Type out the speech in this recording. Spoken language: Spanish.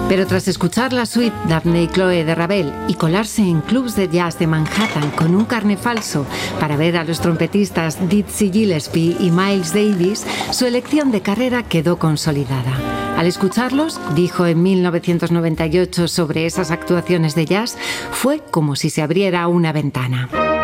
Pero tras escuchar la suite Daphne y Chloe de Ravel y colarse en clubs de jazz de Manhattan con un carné falso para ver a los trompetistas Dizzy Gillespie y Miles Davis, su elección de carrera quedó consolidada. Al escucharlos, dijo en 1998 sobre esas actuaciones de jazz, fue como si se abriera una ventana.